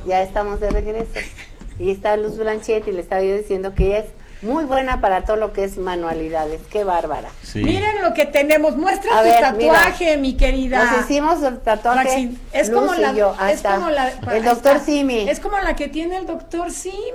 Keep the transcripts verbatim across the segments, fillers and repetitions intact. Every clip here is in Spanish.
Ya estamos de regreso. Y está Luz Blanchet y le estaba yo diciendo que ella es muy buena para todo lo que es manualidades. Qué bárbara. Sí. Miren lo que tenemos. Muestra A tu ver, tatuaje, mira. mi querida. Nos hicimos el tatuaje. Maxine, es Luz como y la, yo. Ahí es está. como la, el doctor está. Simi. Es como la que tiene el doctor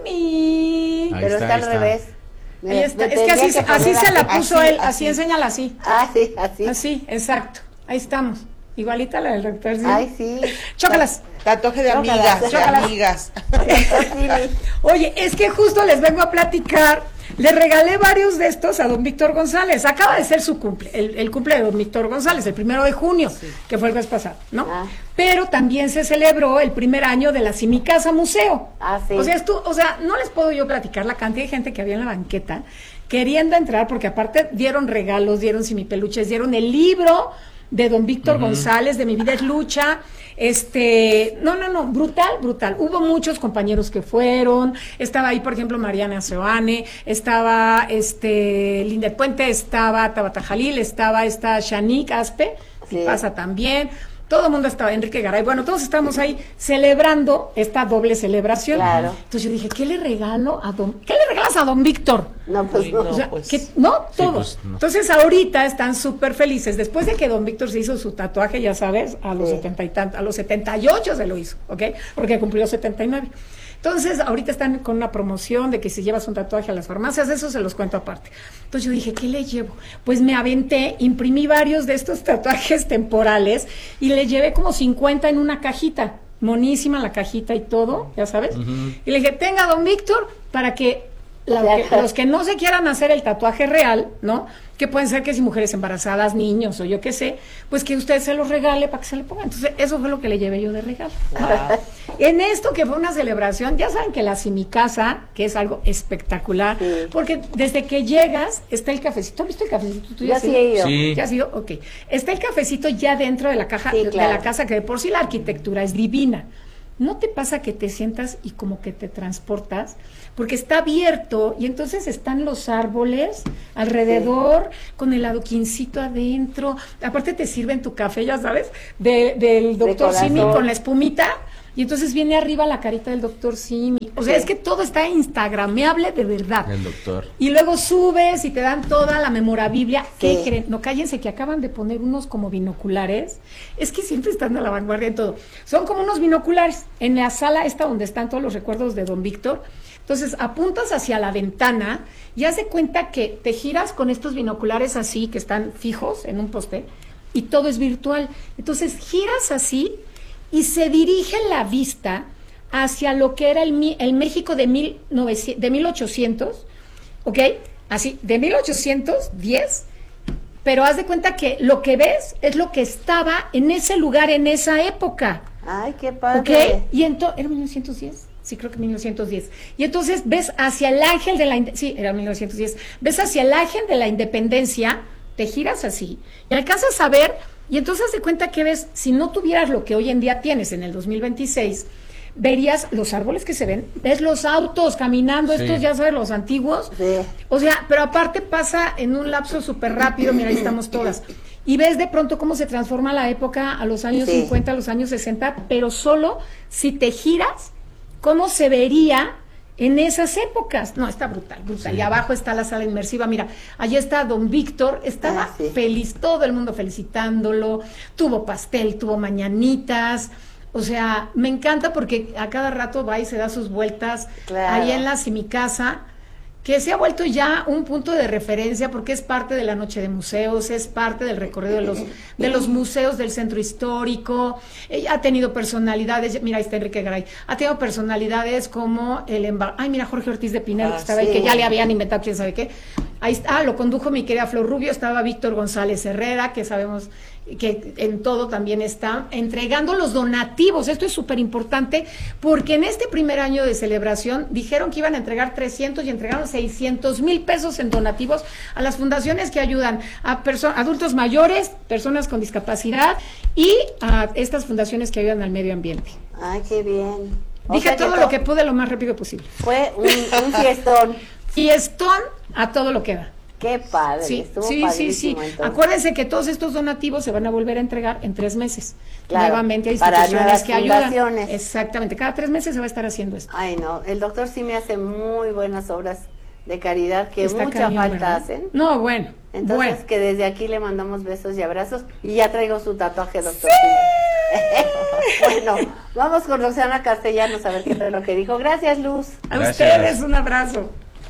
Simi. Ahí pero está, está, ahí al está. revés. Ahí está. Me Es que así, tendría que así poner se la así. puso así, él, así, así. enséñala así. Ah, sí, así. Así, exacto. Ahí estamos. Igualita la del doctor Simi. Ay, sí. Chócalas. Tatuaje de Chócalas, amigas, de chócalas. amigas. Doctor Simi. Oye, es que justo les vengo a platicar, le regalé varios de estos a don Víctor González, acaba de ser su cumple, el, el cumple de don Víctor González, el primero de junio, sí. que fue el mes pasado, ¿no? Ah. Pero también se celebró el primer año de la Simicasa Museo. Ah, sí. O sea, esto, o sea, no les puedo yo platicar la cantidad de gente que había en la banqueta queriendo entrar, porque aparte dieron regalos, dieron simipeluches, dieron el libro de don Víctor uh-huh. González, de Mi Vida es Lucha, este, no, no, no, brutal, brutal. Hubo muchos compañeros que fueron, estaba ahí, por ejemplo, Mariana Seoane, estaba, este, Linda Puente, estaba Tabata Jalil, estaba esta Shanique Aspe, Sí. que pasa también, todo el mundo estaba, Enrique Garay, bueno, todos estamos ahí celebrando esta doble celebración. Claro. Entonces yo dije, ¿qué le regalo a don, qué le regalas a don Víctor? No, pues Uy, no. no. O sea, pues. que, no, Sí, todos. pues, no. Entonces ahorita están súper felices. Después de que don Víctor se hizo su tatuaje, ya sabes, a los Sí. setenta y tantos, a los setenta y ocho se lo hizo, ¿ok? Porque cumplió setenta y nueve. Entonces, ahorita están con una promoción de que si llevas un tatuaje a las farmacias, eso se los cuento aparte. Entonces yo dije, ¿qué le llevo? Pues me aventé, imprimí varios de estos tatuajes temporales y le llevé como cincuenta en una cajita. Monísima la cajita y todo, ya sabes. Uh-huh. Y le dije, tenga, don Víctor, para que, la, que los que no se quieran hacer el tatuaje real, ¿no? Que pueden ser que si mujeres embarazadas, niños o yo qué sé, pues que usted se los regale para que se le pongan. Entonces, eso fue lo que le llevé yo de regalo. Wow. En esto que fue una celebración, ya saben que la Simicasa, que es algo espectacular, Sí. porque desde que llegas está el cafecito. ¿Has visto el cafecito? ¿Tú Yo has sí ido? he ido. Sí. ¿Ya has ido? Ok. Está el cafecito ya dentro de la caja, Sí, de claro. la casa, que de por sí la arquitectura es divina. ¿No te pasa que te sientas y como que te transportas? Porque está abierto y entonces están los árboles alrededor, sí. con el adoquincito adentro. Aparte te sirven tu café, ya sabes, de, del doctor De Simi corazón. con la espumita. Y entonces viene arriba la carita del doctor Simi. O sea, Sí. es que todo está instagrameable de verdad. El doctor. Y luego subes y te dan toda la memorabilia. ¿Qué Sí. creen? No, cállense, que acaban de poner unos como binoculares. Es que siempre están a la vanguardia en todo. Son como unos binoculares en la sala esta donde están todos los recuerdos de don Víctor. Entonces apuntas hacia la ventana y haz de cuenta que te giras con estos binoculares así, que están fijos en un poste, y todo es virtual. Entonces giras así y se dirige la vista hacia lo que era el, mi- el México de, mil novecientos, de mil ochocientos, ¿ok? Así, de mil ochocientos diez, pero haz de cuenta que lo que ves es lo que estaba en ese lugar en esa época, Ay, qué padre. ¿ok? Y entonces, ¿era mil novecientos diez? Sí, creo que mil novecientos diez. Y entonces ves hacia el ángel de la... inde- Sí, era mil novecientos diez. Ves hacia el ángel de la independencia, te giras así, y alcanzas a ver, y entonces te cuenta que ves, si no tuvieras lo que hoy en día tienes en el dos mil veintiséis, verías los árboles que se ven, ves los autos caminando, Sí. estos ya sabes, los antiguos. Sí. O sea, pero aparte pasa en un lapso súper rápido, mira, ahí estamos todas. Y ves de pronto cómo se transforma la época a los años Sí. cincuenta, a los años sesenta, pero solo si te giras, cómo se vería en esas épocas. No, está brutal, brutal. Sí. Y abajo está la sala inmersiva. Mira, allí está don Víctor, estaba Ah, sí. feliz, todo el mundo felicitándolo, tuvo pastel, tuvo mañanitas. O sea, me encanta porque a cada rato va y se da sus vueltas Claro. ahí en la Simicasa, que se ha vuelto ya un punto de referencia porque es parte de la noche de museos, es parte del recorrido de los de los museos del centro histórico. Eh, ha tenido personalidades, mira, ahí está Enrique Garay, ha tenido personalidades como el emba- ay, mira, Jorge Ortiz de Pinero, Ah, que estaba sí. ahí, que ya le habían inventado quién sabe qué. Ahí está, ah, lo condujo mi querida Flor Rubio, estaba Víctor González Herrera, que sabemos que en todo también está entregando los donativos. Esto es súper importante porque en este primer año de celebración dijeron que iban a entregar trescientos y entregaron seiscientos mil pesos en donativos a las fundaciones que ayudan a perso- adultos mayores, personas con discapacidad y a estas fundaciones que ayudan al medio ambiente. Ay, qué bien. O Dije sea todo to- lo que pude lo más rápido posible. Fue un, un fiestón. Fiestón a todo lo que da. Qué padre, Sí, estuvo sí, sí, sí. padrísimo, entonces. Acuérdense que todos estos donativos se van a volver a entregar en tres meses. Claro, Nuevamente hay para instituciones nuevas que ayudan. fundaciones. Exactamente, cada tres meses se va a estar haciendo esto. Ay, no, el doctor sí me hace muy buenas obras de caridad que Está mucha cañón, falta ¿verdad? hacen. No, bueno, Entonces, bueno. que desde aquí le mandamos besos y abrazos y ya traigo su tatuaje, doctor. ¡Sí! Bueno, vamos con Roxana Castellanos a ver qué fue lo que dijo. Gracias, Luz. A Gracias. ustedes un abrazo.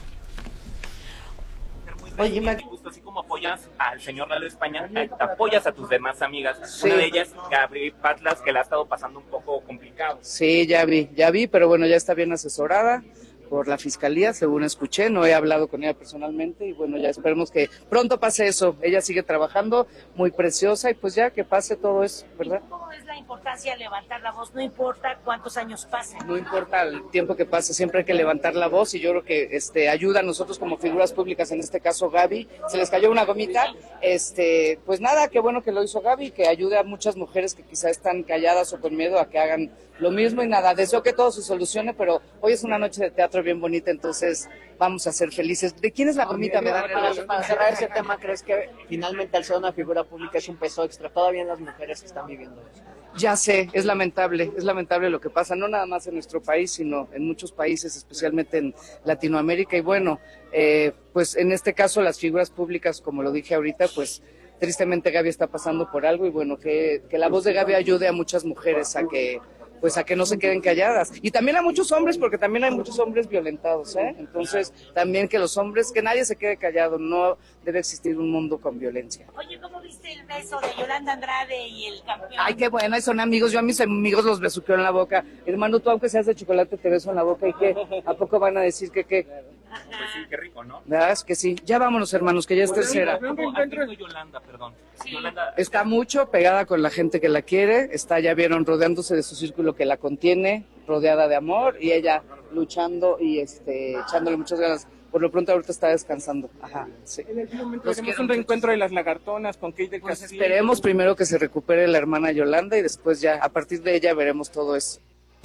Oye, me gusto, así como apoyas al señor Lalo España, eh, apoyas a tus demás amigas. Sí. Una de ellas, Gabriel Patlas, que la ha estado pasando un poco complicado. Sí, ya vi, ya vi, pero bueno, ya está bien asesorada por la fiscalía, según escuché, no he hablado con ella personalmente y bueno, ya esperemos que pronto pase eso. Ella sigue trabajando, muy preciosa y pues ya que pase todo eso, ¿verdad? ¿Cómo es la importancia de levantar la voz? No importa cuántos años pasen. No importa el tiempo que pase, siempre hay que levantar la voz y yo creo que este ayuda a nosotros como figuras públicas, en este caso Gaby, se les cayó una gomita, este pues nada, qué bueno que lo hizo Gaby, que ayude a muchas mujeres que quizá están calladas o con miedo a que hagan lo mismo y nada, deseo que todo se solucione, pero hoy es una noche de teatro bien bonita, entonces vamos a ser felices. ¿De quién es la gomita? Me da Para, para cerrar ese tema, ¿crees que finalmente al ser una figura pública es un peso extra todavía en las mujeres que están viviendo eso? Ya sé, es lamentable, es lamentable lo que pasa, no nada más en nuestro país, sino en muchos países, especialmente en Latinoamérica. Y bueno, eh, pues en este caso las figuras públicas, como lo dije ahorita, pues tristemente Gaby está pasando por algo y bueno, que, que la voz de Gaby ayude a muchas mujeres a que pues a que no se queden calladas. Y también a muchos hombres, porque también hay muchos hombres violentados, ¿eh? Entonces, también que los hombres, que nadie se quede callado, no debe existir un mundo con violencia. Oye, ¿cómo viste el beso de Yolanda Andrade y el campeón? Ay, qué bueno, son amigos, yo a mis amigos los besuqueo en la boca. Hermano, tú aunque seas de chocolate te beso en la boca, ¿y qué? ¿A poco van a decir que qué? Pues sí, qué rico, ¿no? ¿Verdad? Es que sí. Ya vámonos, hermanos, que ya es tercera. ¿Cómo ha visto Yolanda, perdón? Yolanda, Está mucho pegada con la gente que la quiere, está, ya vieron, rodeándose de su círculo que la contiene, rodeada de amor, y ella luchando y este echándole muchas ganas. Por lo pronto ahorita está descansando. Ajá, sí. En algún momento Los tenemos quiero un reencuentro de las lagartonas con Kate del Pues Castillo. esperemos primero que se recupere la hermana Yolanda y después ya, a partir de ella veremos todo eso.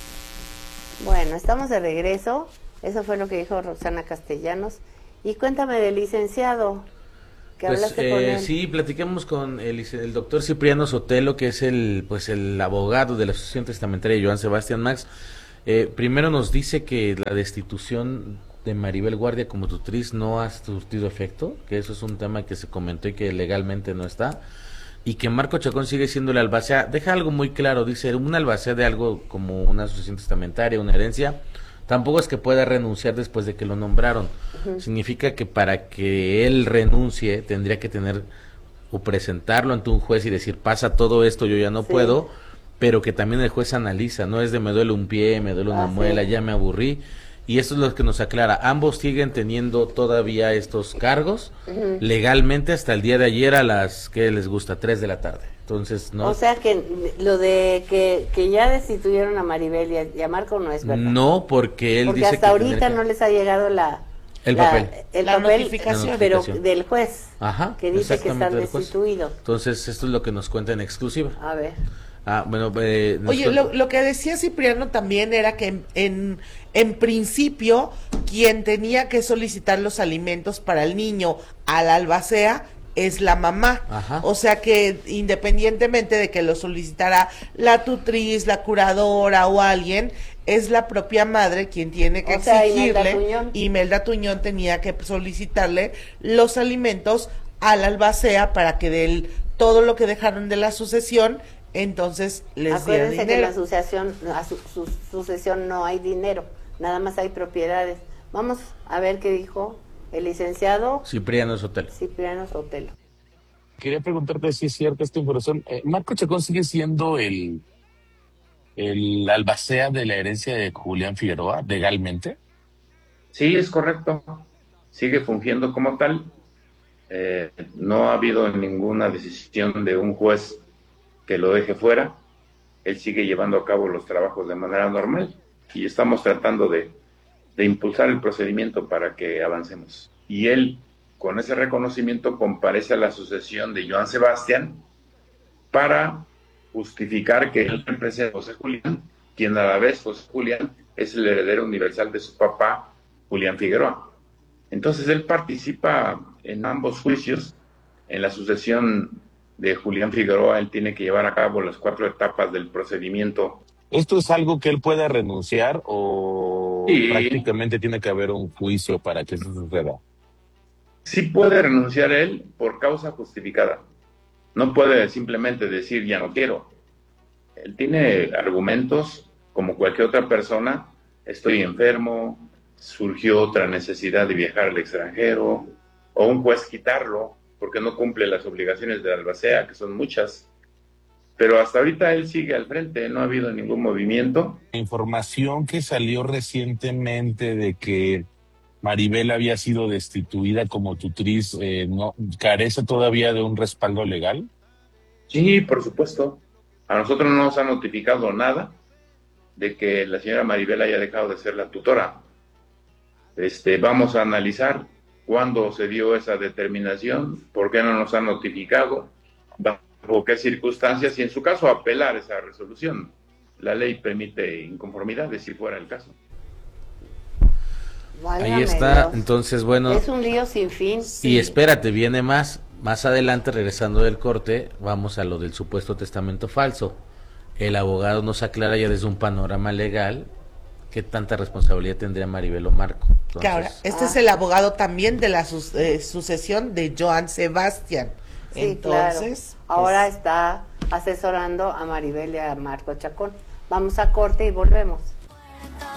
Bueno, estamos de regreso. Eso fue lo que dijo Roxana Castellanos. Y cuéntame del licenciado, que Pues hablaste con eh, él. sí, platiquemos con el, el doctor Cipriano Sotelo, que es el pues el abogado de la Asociación Testamentaria de Joan Sebastián Max. Eh, primero nos dice que la destitución de Maribel Guardia como tutriz no ha surtido efecto, que eso es un tema que se comentó y que legalmente no está, y que Marco Chacón sigue siendo el albacea. Deja algo muy claro, dice, un albacea de algo como una asociación testamentaria, una herencia, tampoco es que pueda renunciar después de que lo nombraron. Uh-huh. Significa que para que él renuncie tendría que tener o presentarlo ante un juez y decir, pasa todo esto, yo ya no sí. puedo, pero que también el juez analiza, no es de me duele un pie, me duele una ah, muela, sí. ya me aburrí. Y esto es lo que nos aclara, ambos siguen teniendo todavía estos cargos uh-huh. legalmente hasta el día de ayer a las, ¿qué les gusta? tres de la tarde. Entonces, no. O sea que lo de que, que ya destituyeron a Maribel y a, y a Marco no es verdad. No, porque él porque dice hasta que ahorita que... no les ha llegado la el la, papel, el la, papel notificación. pero del juez. Ajá, que dice que están destituidos. Entonces, esto es lo que nos cuenta en exclusiva. A ver. Ah, bueno, eh, Oye, cuenta... lo, lo que decía Cipriano también era que en, en, en principio quien tenía que solicitar los alimentos para el niño a la albacea es la mamá. Ajá. O sea que independientemente de que lo solicitara la tutriz, la curadora o alguien, es la propia madre quien tiene que o exigirle. Sea, Imelda Tuñón tenía que solicitarle los alimentos a la albacea para que del todo lo que dejaron de la sucesión entonces les dieron dinero. Acuérdense que en la sucesión, a su, su, sucesión no hay dinero, nada más hay propiedades. Vamos a ver qué dijo el licenciado Cipriano Sotelo. Cipriano Sotelo. Quería preguntarte si es cierta esta información. Eh, ¿Marco Chacón sigue siendo el, el albacea de la herencia de Julián Figueroa legalmente? Sí, es correcto. Sigue fungiendo como tal. Eh, no ha habido ninguna decisión de un juez que lo deje fuera. Él sigue llevando a cabo los trabajos de manera normal y estamos tratando de, de impulsar el procedimiento para que avancemos. Y él, con ese reconocimiento, comparece a la sucesión de Joan Sebastián para justificar que él representa a José Julián, quien a la vez José Julián es el heredero universal de su papá, Julián Figueroa. Entonces él participa en ambos juicios. En la sucesión de Julián Figueroa, él tiene que llevar a cabo las cuatro etapas del procedimiento. ¿Esto es algo que él pueda renunciar o Sí. prácticamente tiene que haber un juicio para que eso suceda? Sí puede renunciar él por causa justificada. No puede simplemente decir ya no quiero. Él tiene argumentos como cualquier otra persona. Estoy enfermo, surgió otra necesidad de viajar al extranjero, o un juez quitarlo porque no cumple las obligaciones de la albacea, que son muchas. Pero hasta ahorita él sigue al frente, no ha habido ningún movimiento. Información que salió recientemente de que Maribel había sido destituida como tutriz, eh, ¿no carece todavía de un respaldo legal? Sí, por supuesto. A nosotros no nos ha notificado nada de que la señora Maribel haya dejado de ser la tutora. Este, vamos a analizar cuándo se dio esa determinación, por qué no nos han notificado, bajo qué circunstancias y en su caso apelar esa resolución. La ley permite inconformidades si fuera el caso. Válgame Ahí está, Dios. entonces bueno. Es un lío sin fin. Y espérate, viene más. Más adelante, regresando del corte, vamos a lo del supuesto testamento falso. El abogado nos aclara ya desde un panorama legal qué tanta responsabilidad tendría Maribel o Marco. Entonces, Que ahora, este ah. es el abogado también de la su eh, sucesión de Joan Sebastián. Sí, Entonces, claro. Ahora pues, está asesorando a Maribel y a Marco Chacón. Vamos a corte y volvemos.